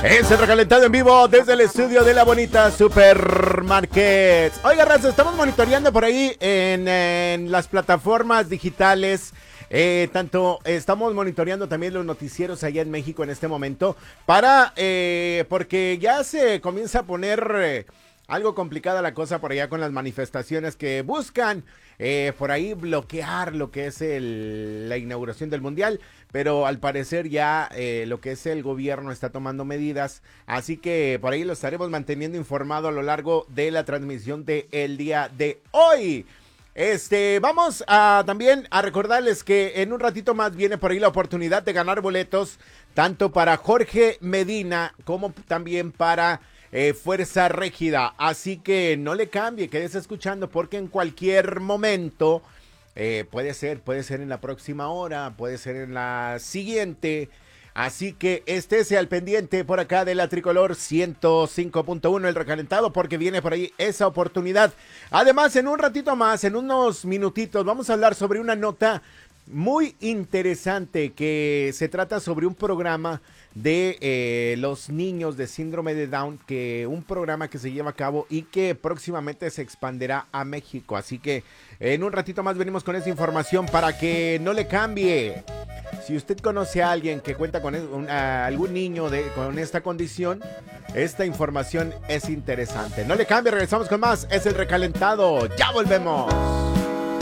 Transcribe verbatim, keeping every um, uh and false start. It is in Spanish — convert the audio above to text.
Es el recalentado en vivo desde el estudio de la bonita Supermarket. Oiga, raza, estamos monitoreando por ahí en, en las plataformas digitales. Eh, tanto estamos monitoreando también los noticieros allá en México en este momento. Para, eh, porque ya se comienza a poner eh, algo complicada la cosa por allá con las manifestaciones que buscan eh, por ahí bloquear lo que es el, la inauguración del Mundial. Pero al parecer ya eh, lo que es el gobierno está tomando medidas, así que por ahí lo estaremos manteniendo informado a lo largo de la transmisión del día de hoy. Este, vamos a también a recordarles que en un ratito más viene por ahí la oportunidad de ganar boletos, tanto para Jorge Medina como también para eh, Fuerza Régida, así que no le cambie, quédese escuchando porque en cualquier momento... Eh, puede ser, puede ser en la próxima hora, puede ser en la siguiente. Así que estése al pendiente por acá de la Tricolor ciento cinco punto uno, el recalentado, porque viene por ahí esa oportunidad. Además, en un ratito más, en unos minutitos, vamos a hablar sobre una nota muy interesante que se trata sobre un programa de eh, los niños de síndrome de Down, que un programa que se lleva a cabo y que próximamente se expandirá a México. Así que en un ratito más venimos con esa información para que no le cambie. Si usted conoce a alguien que cuenta con un, a algún niño de, con esta condición, esta información es interesante. No le cambie, regresamos con más. Es el recalentado. Ya volvemos.